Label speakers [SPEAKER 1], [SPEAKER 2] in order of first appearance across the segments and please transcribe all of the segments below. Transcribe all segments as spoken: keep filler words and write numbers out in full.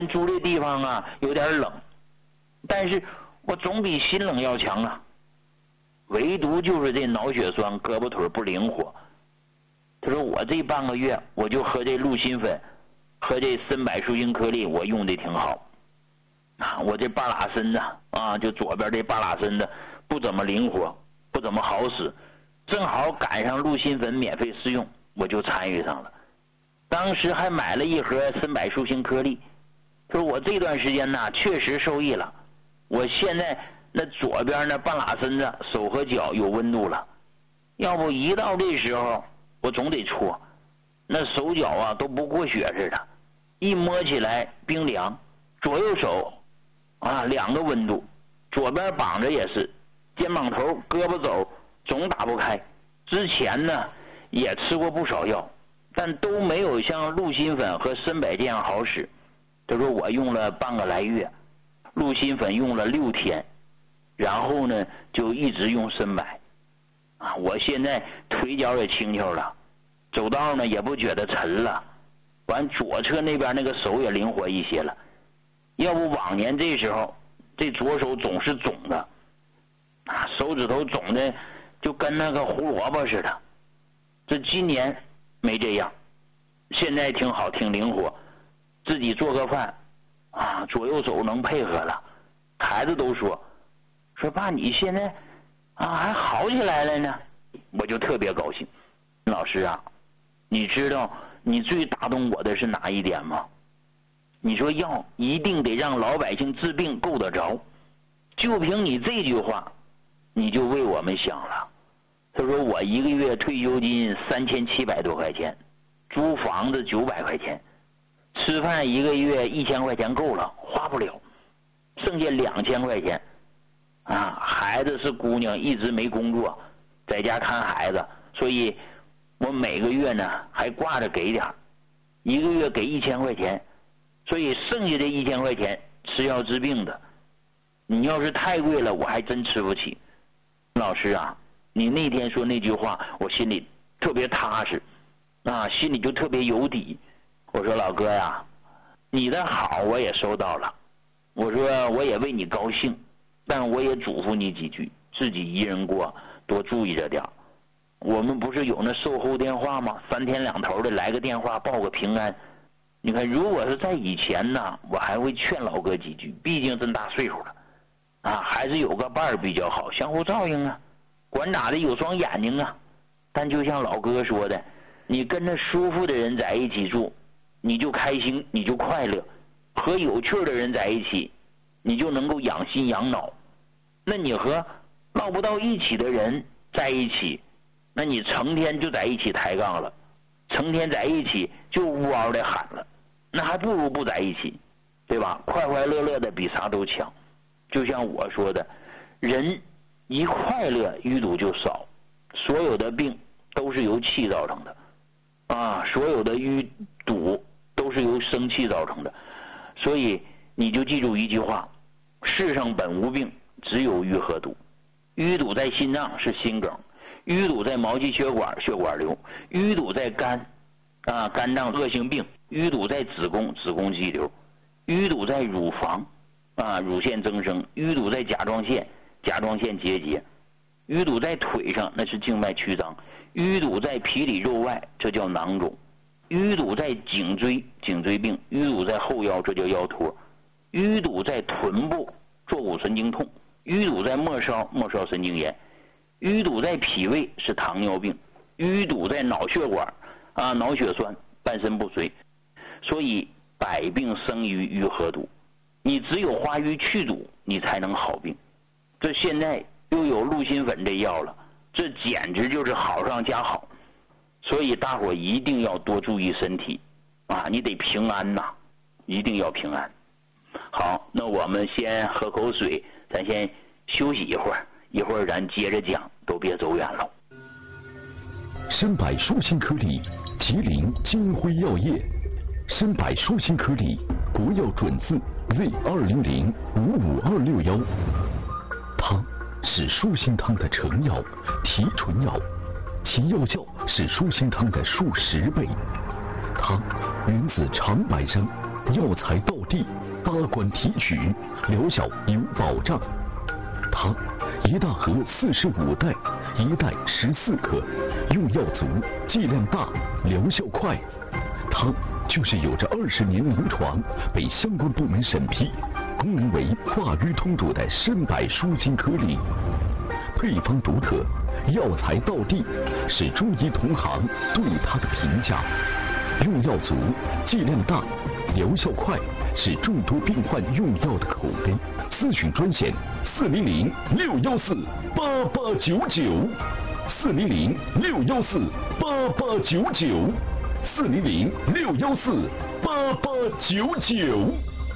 [SPEAKER 1] 住这地方啊有点冷，但是我总比心冷要强啊。唯独就是这脑血栓，胳膊腿不灵活。他说我这半个月我就喝这鹿心粉和这参柏树心颗粒，我用的挺好啊。我这半拉身子啊，就左边这半拉身子不怎么灵活，不怎么好使，正好赶上鹿心粉免费试用，我就参与上了。当时还买了一盒参柏树心颗粒。他说我这段时间呢确实受益了，我现在那左边那半拉身子手和脚有温度了，要不一到这时候我总得搓，那手脚啊都不过血似的，一摸起来冰凉。左右手啊两个温度，左边绑着也是，肩膀头胳膊肘总打不开。之前呢也吃过不少药，但都没有像鹿心粉和参柏这样好使。他说我用了半个来月，鹿心粉用了六天，然后呢就一直用参柏啊。我现在腿脚也轻巧了，走道呢也不觉得沉了，完左侧那边那个手也灵活一些了。要不往年这时候这左手总是肿的啊，手指头肿的就跟那个胡萝卜似的。这今年没这样，现在挺好，挺灵活，自己做个饭啊，左右手能配合了。孩子都说说爸你现在啊还好起来了呢，我就特别高兴。老师啊，你知道你最打动我的是哪一点吗？你说药一定得让老百姓治病够得着，就凭你这句话你就为我们想了。他说我一个月退休金三千七百多块钱，租房子九百块钱，吃饭一个月一千块钱够了，花不了，剩下两千块钱啊。孩子是姑娘，一直没工作，在家看孩子，所以我每个月呢还挂着给点，一个月给一千块钱，所以剩下的一千块钱吃药治病的。你要是太贵了，我还真吃不起。老师啊，你那天说那句话，我心里特别踏实啊，心里就特别有底。我说老哥呀，你的好我也收到了，我说我也为你高兴，但我也嘱咐你几句，自己一人过多注意着点。我们不是有那售后电话吗？三天两头的来个电话报个平安。你看如果是在以前呢，我还会劝老哥几句，毕竟这么大岁数了啊，还是有个伴儿比较好，相互照应啊，管咋的有双眼睛啊。但就像老哥说的，你跟着舒服的人在一起住，你就开心，你就快乐；和有趣的人在一起，你就能够养心养脑。那你和闹不到一起的人在一起，那你成天就在一起抬杠了，成天在一起就呜嗷的喊了，那还不如不在一起，对吧？快快乐乐的比啥都强。就像我说的，人一快乐淤堵就少，所有的病都是由气造成的啊，所有的淤堵都是由生气造成的。所以你就记住一句话，世上本无病，只有淤和堵。淤堵在心脏是心梗，淤堵在毛细血管血管瘤，淤堵在肝啊肝脏恶性病，淤堵在子宫子宫肌瘤，淤堵在乳房啊乳腺增生，淤堵在甲状腺甲状腺结节，淤堵在腿上那是静脉曲张，淤堵在皮里肉外这叫囊肿，淤堵在颈椎颈椎病，淤堵在后腰这叫腰托，淤堵在臀部坐骨神经痛，淤堵在末梢末梢神经炎，淤堵在脾胃是糖尿病，淤堵在脑血管啊脑血栓半身不遂。所以百病生于淤和堵，你只有化瘀去堵，你才能好病。这现在又有鹿心粉这药了，这简直就是好上加好。所以大伙一定要多注意身体啊，你得平安呐，一定要平安。好，那我们先喝口水，咱先休息一会儿，一会儿咱接着讲，都别走远了。
[SPEAKER 2] 参柏树心颗粒，吉林金辉药业。参柏树心颗粒，国药准字 Z 二零零五五二六幺。它是舒心汤的成药、提纯药，其药效是舒心汤的数十倍。它源自长白山， 药材到地，八关提取，疗效有保障。它一大盒四十五袋，一袋十四克，用药足，剂量大，疗效快。它就是有着二十年临床，被相关部门审批，功能为化瘀通堵的参柏舒心颗粒。配方独特，药材到地，是中医同行对它的评价。用药足，剂量大，疗效快，是众多病患用药的口碑。咨询专线：四零零六幺四八八九九，四零零六幺四八八九九，四零零六幺四八八九九。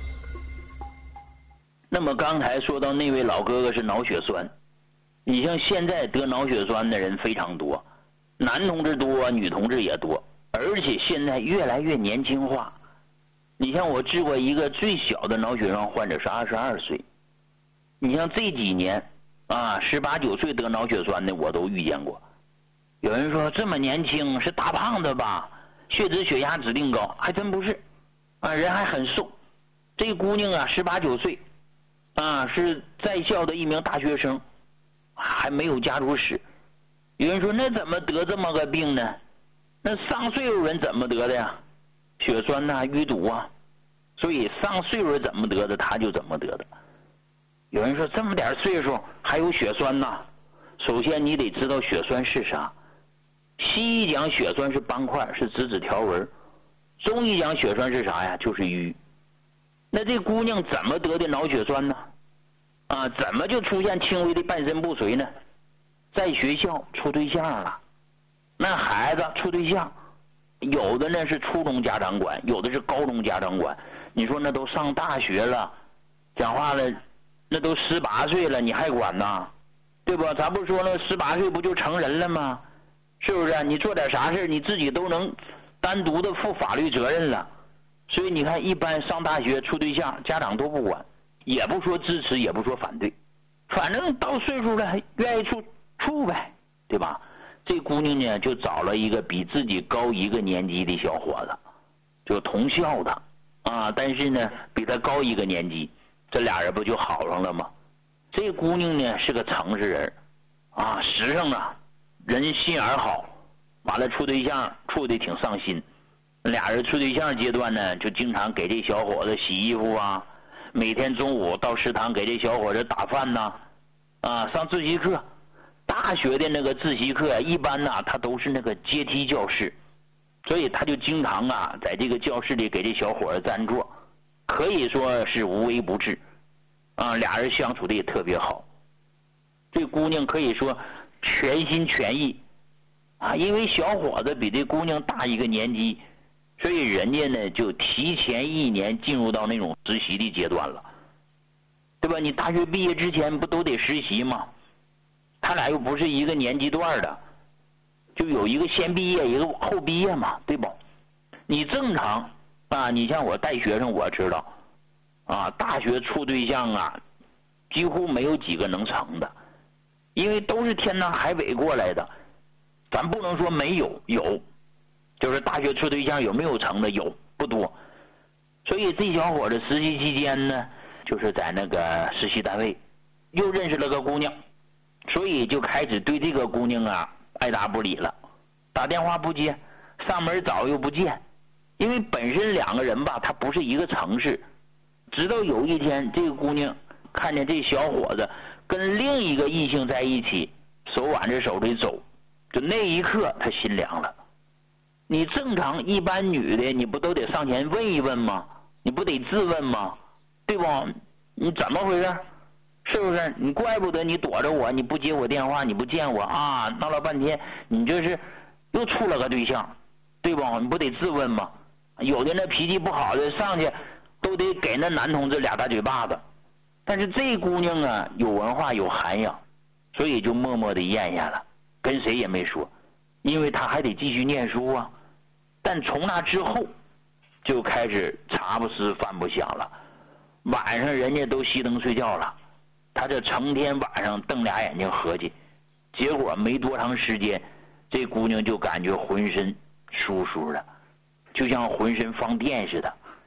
[SPEAKER 1] 那么刚才说到那位老哥哥是脑血栓，你像现在得脑血栓的人非常多，男同志多，女同志也多，而且现在越来越年轻化。你像我治过一个最小的脑血栓患者是二十二岁，你像这几年啊，十八九岁得脑血栓的我都遇见过。有人说这么年轻是大胖子吧，血脂血压指定高，还真不是啊，人还很瘦。这姑娘啊，十八九岁啊，是在校的一名大学生，还没有家族史。有人说那怎么得这么个病呢？那上岁数人怎么得的呀？血栓呐、啊、淤堵啊，所以上岁数怎么得的他就怎么得的。有人说这么点岁数还有血栓呐？首先你得知道血栓是啥。西医讲血栓是斑块，是脂质条纹；中医讲血栓是啥呀？就是瘀。那这姑娘怎么得的脑血栓呢？啊，怎么就出现轻微的半身不遂呢？在学校处对象了，那孩子处对象，有的呢是初中家长管，有的是高中家长管。你说那都上大学了，讲话了，那都十八岁了，你还管呐？对不？咱不说那十八岁不就成人了吗？是不是？你做点啥事你自己都能单独的负法律责任了。所以你看，一般上大学处对象，家长都不管，也不说支持，也不说反对，反正到岁数了，愿意处处呗，对吧？这姑娘呢，就找了一个比自己高一个年级的小伙子，就同校的啊，但是呢，比他高一个年级，这俩人不就好上了吗？这姑娘呢是个城市人啊，实诚啊，人心眼好，完了处对象处的挺上心。俩人处对象阶段呢，就经常给这小伙子洗衣服啊，每天中午到食堂给这小伙子打饭呐，啊，上自习课。大学的那个自习课一般呢，他都是那个阶梯教室，所以他就经常啊，在这个教室里给这小伙子占座，可以说是无微不至啊，俩人相处的也特别好。这姑娘可以说全心全意啊，因为小伙子比这姑娘大一个年级，所以人家呢就提前一年进入到那种实习的阶段了，对吧？你大学毕业之前不都得实习吗？他俩又不是一个年级段的，就有一个先毕业，一个后毕业嘛，对不？你正常啊，你像我带学生，我知道啊，大学处对象啊，几乎没有几个能成的，因为都是天南海北过来的。咱不能说没有，有，就是大学处对象有没有成的？有，不多。所以这小伙子实习期间呢，就是在那个实习单位又认识了个姑娘。所以就开始对这个姑娘啊爱答不理了，打电话不接，上门找又不见，因为本身两个人吧，他不是一个城市。直到有一天，这个姑娘看见这小伙子跟另一个异性在一起，手挽着手的走，就那一刻她心凉了。你正常一般女的，你不都得上前问一问吗？你不得质问吗？对不？你怎么回事？是不是？你怪不得你躲着我，你不接我电话，你不见我啊，闹了半天，你这是又处了个对象，对不？你不得质问吗？有的那脾气不好的上去都得给那男同志俩大嘴巴子。但是这姑娘啊，有文化有涵养，所以就默默的咽下了，跟谁也没说，因为她还得继续念书啊。但从那之后，就开始茶不思饭不想了，晚上人家都熄灯睡觉了。他这成天晚上瞪俩眼睛合计，结果没多长时间，这姑娘就感觉浑身舒舒的，就像浑身放电似的。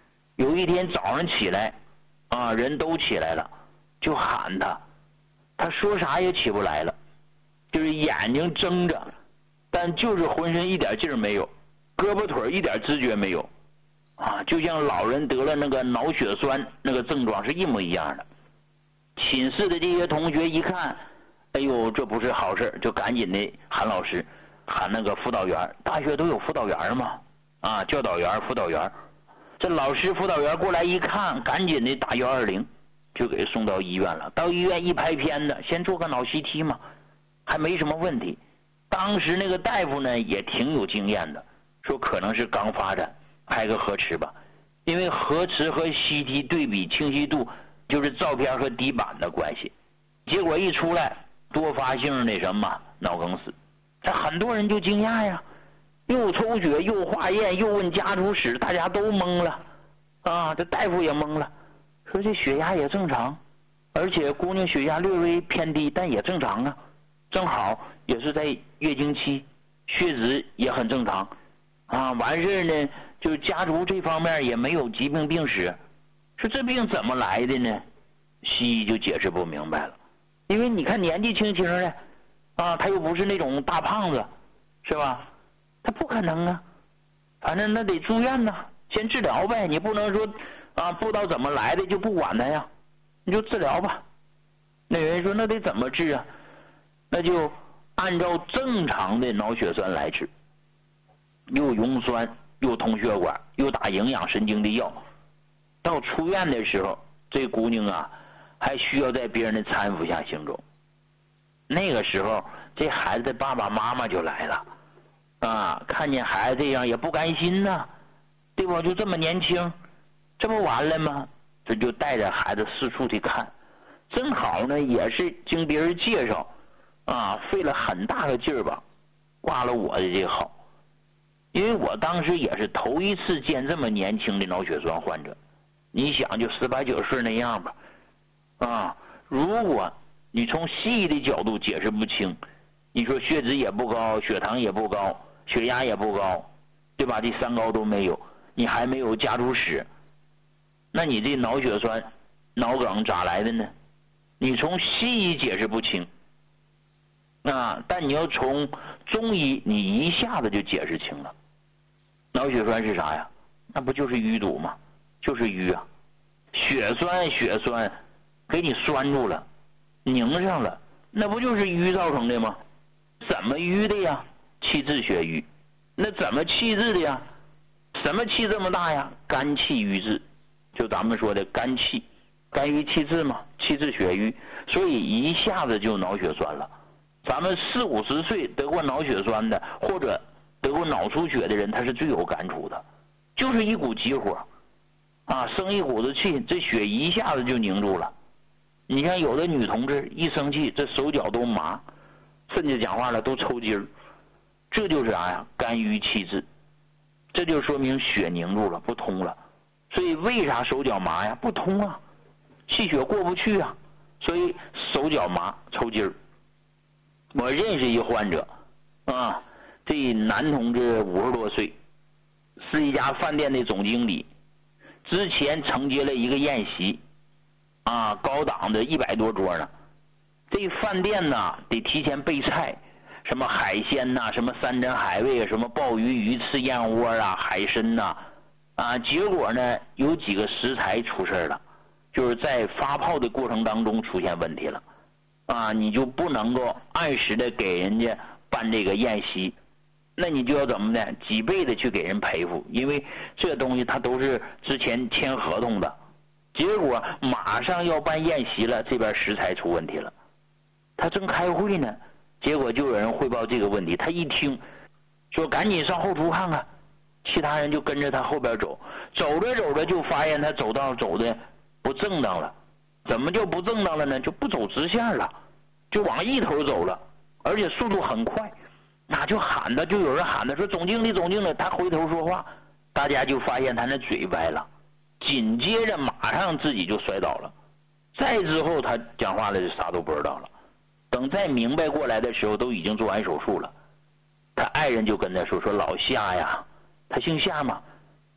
[SPEAKER 1] 有一天早上起来，啊，人都起来了，就喊他，他说啥也起不来了，就是眼睛睁着，但就是浑身一点劲儿没有，胳膊腿一点知觉没有，啊，就像老人得了那个脑血栓那个症状是一模一样的。寝室的这些同学一看，哎呦，这不是好事，就赶紧的喊老师，喊那个辅导员。大学都有辅导员嘛，啊，教导员、辅导员。这老师、辅导员过来一看，赶紧的打幺二零，就给送到医院了。到医院一拍片子，先做个脑 C T 嘛，还没什么问题。当时那个大夫呢也挺有经验的，说可能是刚发展，拍个核磁吧，因为核磁和 C T 对比清晰度就是照片和底板的关系。结果一出来，多发性那什么脑梗死，这很多人就惊讶呀。又抽血又化验又问家族史，大家都懵了啊！这大夫也懵了，说这血压也正常，而且姑娘血压略微偏低，但也正常啊，正好也是在月经期，血脂也很正常啊。完事呢，就家族这方面也没有疾病病史，说这病怎么来的呢？西医就解释不明白了，因为你看年纪轻轻的啊，他又不是那种大胖子，是吧？他不可能啊，反正那得住院呐，先治疗呗。你不能说啊，不知道怎么来的就不管他呀，你就治疗吧。那有人说那得怎么治啊？那就按照正常的脑血栓来治，又溶栓，又通血管，又打营养神经的药。到出院的时候，这姑娘啊，还需要在别人的搀扶下行走。那个时候，这孩子的爸爸妈妈就来了。啊，看见孩子这样也不甘心呐、啊，对吧？就这么年轻，这不完了吗？这就带着孩子四处去看，正好呢，也是经别人介绍，啊，费了很大的劲儿吧，挂了我的这个号。因为我当时也是头一次见这么年轻的脑血栓患者，你想就十八九岁那样吧，啊，如果你从西医的角度解释不清，你说血脂也不高，血糖也不高。血压也不高，对吧？这三高都没有，你还没有家族史，那你这脑血栓、脑梗咋来的呢？你从西医解释不清啊，但你要从中医，你一下子就解释清了。脑血栓是啥呀？那不就是淤堵吗？就是淤啊，血栓血栓给你栓住了，拧上了，那不就是淤造成的吗？怎么淤的呀？气滞血瘀。那怎么气滞的呀？什么气这么大呀？肝气瘀滞，就咱们说的肝气，肝郁气滞嘛，气滞血瘀，所以一下子就脑血栓了。咱们四五十岁得过脑血栓的，或者得过脑出血的人，他是最有感触的，就是一股急火啊，生一股子气，这血一下子就凝住了。你看有的女同志一生气，这手脚都麻，甚至讲话了都抽筋儿。这就是啥呀？肝郁气滞，这就说明血凝住了，不通了。所以为啥手脚麻呀？不通啊，气血过不去啊，所以手脚麻、抽筋儿。我认识一个患者啊，这男同志五十多岁，是一家饭店的总经理，之前承接了一个宴席啊，高档的一百多桌呢。这饭店呢得提前备菜。什么海鲜呐、啊，什么山珍海味啊，什么鲍鱼、鱼翅、燕窝啊，海参呐、啊，啊，结果呢有几个食材出事了，就是在发泡的过程当中出现问题了，啊，你就不能够按时的给人家办这个宴席，那你就要怎么呢？几倍的去给人赔付，因为这东西它都是之前签合同的，结果马上要办宴席了，这边食材出问题了，他正开会呢。结果就有人汇报这个问题，他一听说赶紧上后厨看看，其他人就跟着他后边走，走着走着就发现他走道走的不正当了。怎么就不正当了呢？就不走直线了，就往一头走了，而且速度很快，那就喊他，就有人喊他说总经理总经理，他回头说话，大家就发现他那嘴歪了，紧接着马上自己就摔倒了，再之后他讲话了就啥都不知道了。等再明白过来的时候，都已经做完手术了。他爱人就跟他说：“说老夏呀，他姓夏嘛，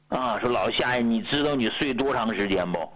[SPEAKER 1] 啊，说老夏呀，你知道你睡多长时间不？